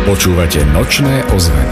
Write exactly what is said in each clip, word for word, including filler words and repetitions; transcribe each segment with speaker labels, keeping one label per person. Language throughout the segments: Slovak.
Speaker 1: Počúvate Nočné ozveny.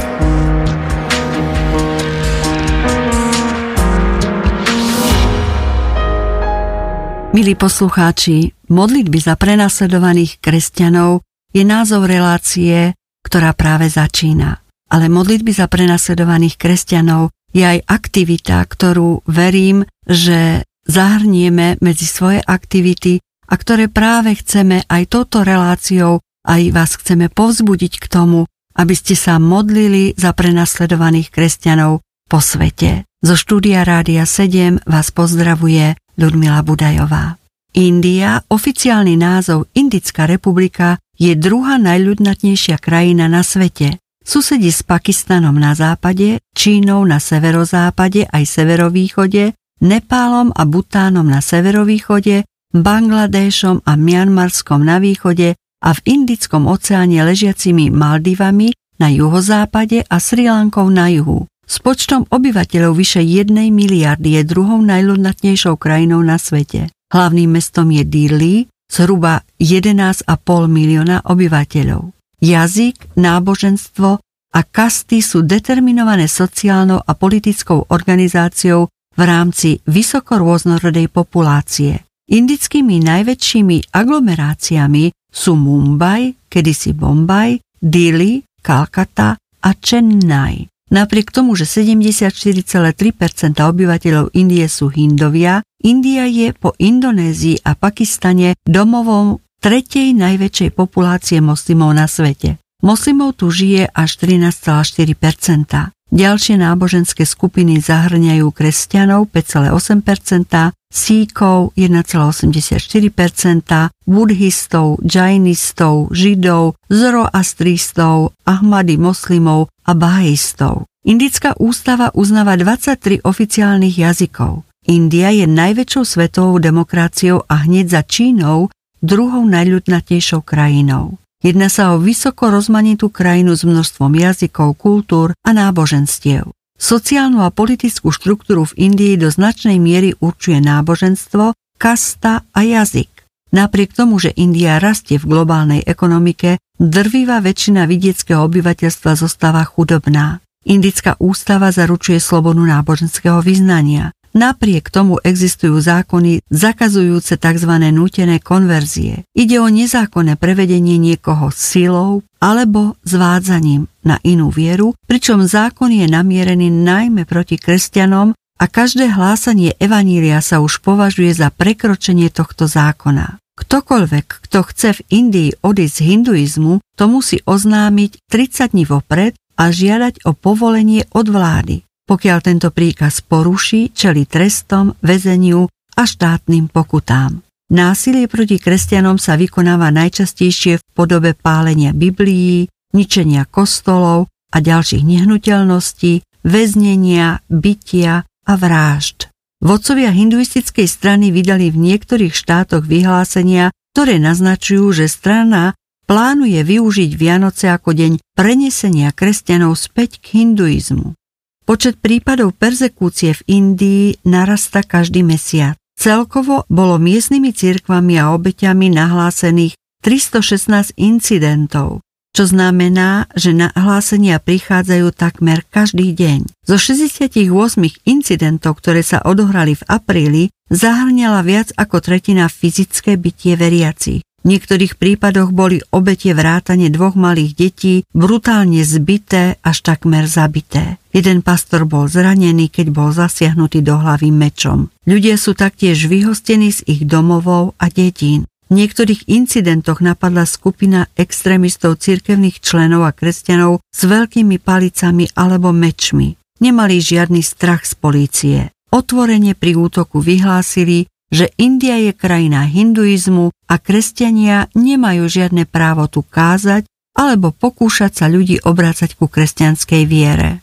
Speaker 2: Milí poslucháči, modlitby za prenasledovaných kresťanov je názov relácie, ktorá práve začína. Ale modlitby za prenasledovaných kresťanov je aj aktivita, ktorú verím, že zahrnieme medzi svoje aktivity a ktoré práve chceme aj touto reláciou, aj vás chceme povzbudiť k tomu, aby ste sa modlili za prenasledovaných kresťanov po svete. Zo štúdia Rádia sedem vás pozdravuje Ľudmila Budajová. India, oficiálny názov Indická republika, je druhá najľudnatnejšia krajina na svete. Susedí s Pakistanom na západe, Čínou na severozápade aj severovýchode, Nepálom a Butánom na severovýchode, Bangladéšom a Mianmarskom na východe a v Indickom oceáne ležiacimi Maldivami na juhozápade a Srí Lankou na juhu. S počtom obyvateľov vyše jednej miliardy je druhou najľudnatnejšou krajinou na svete. Hlavným mestom je Dili, zhruba jedenásť a pol milióna obyvateľov. Jazyk, náboženstvo a kasty sú determinované sociálnou a politickou organizáciou v rámci vysoko rôznorodej populácie. Indickými najväčšími aglomeráciami sú Mumbai, kedysi Bombaj, Dili, Kalkata a Chennai. Napriek tomu, že sedemdesiatštyri celé tri percenta obyvateľov Indie sú Hindovia, India je po Indonézii a Pakistane domovom tretej najväčšej populácie moslimov na svete. Moslimov tu žije až trinásť celé štyri percenta. Ďalšie náboženské skupiny zahŕňajú kresťanov päť celé osem percenta, Síkov jeden celé osemdesiatštyri percenta, buddhistov, džainistov, židov, zoroastristov, ahmadi moslimov a bahistov. Indická ústava uznáva dvadsaťtri oficiálnych jazykov. India je najväčšou svetovou demokraciou a hneď za Čínou druhou najľudnatejšou krajinou. Jedná sa o vysoko rozmanitú krajinu s množstvom jazykov, kultúr a náboženstiev. Sociálnu a politickú štruktúru v Indii do značnej miery určuje náboženstvo, kasta a jazyk. Napriek tomu, že India rastie v globálnej ekonomike, drvivá väčšina vidieckého obyvateľstva zostáva chudobná. Indická ústava zaručuje slobodu náboženského vyznania. Napriek tomu existujú zákony zakazujúce tzv. Nútené konverzie. Ide o nezákonné prevedenie niekoho silou alebo zvádzaním na inú vieru, pričom zákon je namierený najmä proti kresťanom a každé hlásanie evanília sa už považuje za prekročenie tohto zákona. Ktokoľvek, kto chce v Indii odísť z hinduizmu, to musí oznámiť tridsať dní vopred a žiadať o povolenie od vlády. Pokiaľ tento príkaz poruší, čelí trestom, väzeniu a štátnym pokutám. Násilie proti kresťanom sa vykonáva najčastejšie v podobe pálenia Biblií, ničenia kostolov a ďalších nehnuteľností, väznenia, bitia a vrážd. Vodcovia hinduistickej strany vydali v niektorých štátoch vyhlásenia, ktoré naznačujú, že strana plánuje využiť Vianoce ako deň prenesenia kresťanov späť k hinduizmu. Počet prípadov perzekúcie v Indii narastá každý mesiac. Celkovo bolo miestnymi cirkvami a obeťami nahlásených tristošestnásť incidentov, čo znamená, že nahlásenia prichádzajú takmer každý deň. Zo šesťdesiatosem incidentov, ktoré sa odohrali v apríli, zahŕňala viac ako tretina fyzické bytie veriacich. V niektorých prípadoch boli obete vrátane dvoch malých detí brutálne zbité až takmer zabité. Jeden pastor bol zranený, keď bol zasiahnutý do hlavy mečom. Ľudia sú taktiež vyhostení z ich domovov a dedín. V niektorých incidentoch napadla skupina extrémistov cirkevných členov a kresťanov s veľkými palicami alebo mečmi. Nemali žiadny strach z polície. Otvorene pri útoku vyhlásili, že India je krajina hinduizmu a kresťania nemajú žiadne právo tu kázať alebo pokúšať sa ľudí obrácať ku kresťanskej viere.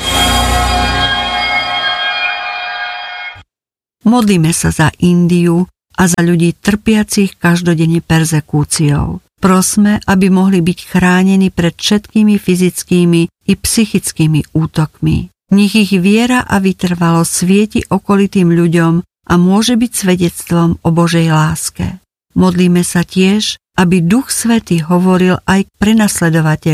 Speaker 2: Modlíme sa za Indiu a za ľudí trpiacich každodenne perzekúciou. Prosme, aby mohli byť chránení pred všetkými fyzickými i psychickými útokmi. Nech ich viera a vytrvalosť svieti okolitým ľuďom a môže byť svedectvom o Božej láske. Modlíme sa tiež, aby Duch Svätý hovoril aj k prenasledovateľom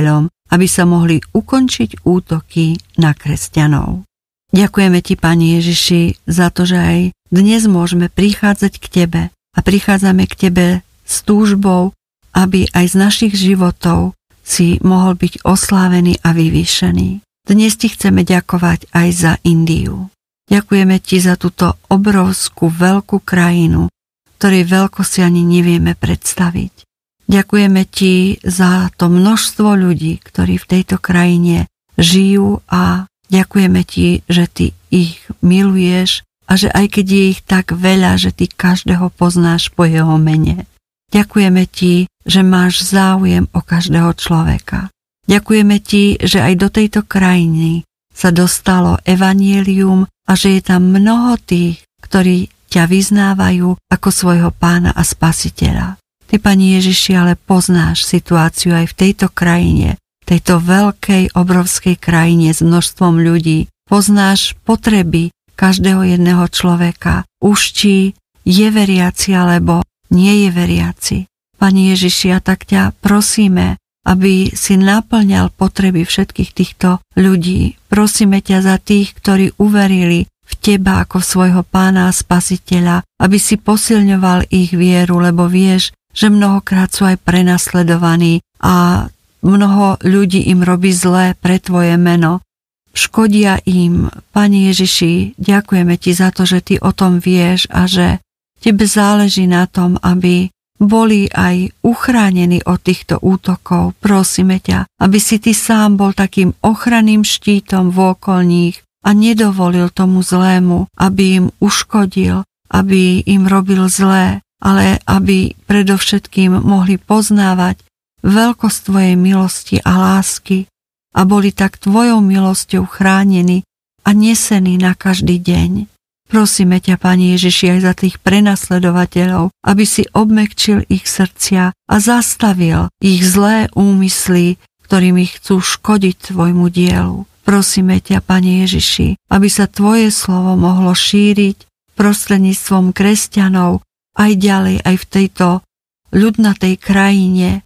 Speaker 2: aby sa mohli ukončiť útoky na kresťanov. Ďakujeme Ti, Pane Ježiši, za to, že aj dnes môžeme prichádzať k Tebe a prichádzame k Tebe s túžbou, aby aj z našich životov si mohol byť oslávený a vyvýšený. Dnes Ti chceme ďakovať aj za Indiu. Ďakujeme Ti za túto obrovskú veľkú krajinu, ktorej veľkosti ani nevieme predstaviť. Ďakujeme Ti za to množstvo ľudí, ktorí v tejto krajine žijú a ďakujeme Ti, že Ty ich miluješ a že aj keď je ich tak veľa, že Ty každého poznáš po jeho mene. Ďakujeme Ti, že máš záujem o každého človeka. Ďakujeme Ti, že aj do tejto krajiny sa dostalo evanjelium a že je tam mnoho tých, ktorí ťa vyznávajú ako svojho Pána a Spasiteľa. Ty, Pani Ježiši, ale poznáš situáciu aj v tejto krajine, tejto veľkej, obrovskej krajine s množstvom ľudí. Poznáš potreby každého jedného človeka. Už či je veriaci, alebo nie je veriaci. Pani Ježiši, a tak ťa prosíme, aby si naplňal potreby všetkých týchto ľudí. Prosíme ťa za tých, ktorí uverili v Teba ako svojho Pána a Spasiteľa, aby si posilňoval ich vieru, lebo vieš, že mnohokrát sú aj prenasledovaní a mnoho ľudí im robí zlé pre Tvoje meno. Škodia im. Pani Ježiši, ďakujeme Ti za to, že Ty o tom vieš a že Tebe záleží na tom, aby boli aj uchránení od týchto útokov. Prosíme ťa, aby si Ty sám bol takým ochranným štítom vôkol nich a nedovolil tomu zlému, aby im uškodil, aby im robil zlé, ale aby predovšetkým mohli poznávať veľkosť Tvojej milosti a lásky a boli tak Tvojou milosťou chránení a nesení na každý deň. Prosíme ťa, Pani Ježiši, aj za tých prenasledovateľov, aby si obmekčil ich srdcia a zastavil ich zlé úmysly, ktorými chcú škodiť Tvojmu dielu. Prosíme ťa, Pane Ježiši, aby sa Tvoje slovo mohlo šíriť prostredníctvom kresťanov aj ďalej, aj v tejto ľudnatej krajine,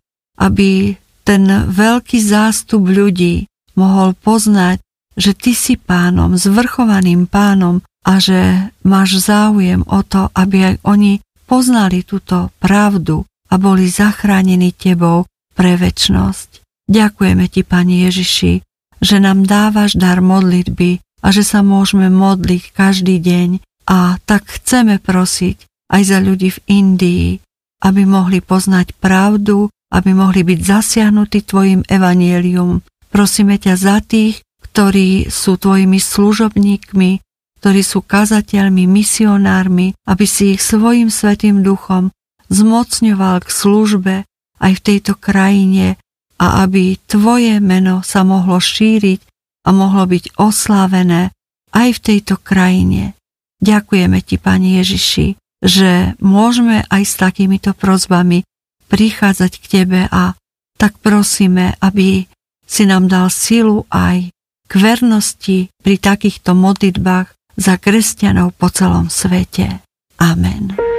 Speaker 2: aby ten veľký zástup ľudí mohol poznať, že Ty si Pánom, zvrchovaným Pánom a že máš záujem o to, aby aj oni poznali túto pravdu a boli zachránení Tebou pre večnosť. Ďakujeme Ti, Pane Ježiši, že nám dávaš dar modlitby a že sa môžeme modliť každý deň a tak chceme prosiť aj za ľudí v Indii, aby mohli poznať pravdu, aby mohli byť zasiahnutí Tvojim evanjelium. Prosíme ťa za tých, ktorí sú Tvojimi služobníkmi, ktorí sú kazateľmi, misionármi, aby si ich svojim svätým duchom zmocňoval k službe aj v tejto krajine a aby Tvoje meno sa mohlo šíriť a mohlo byť oslávené aj v tejto krajine. Ďakujeme Ti, Pane Ježiši, že môžeme aj s takýmito prosbami prichádzať k Tebe a tak prosíme, aby si nám dal silu aj k vernosti pri takýchto modlitbách za kresťanov po celom svete. Amen.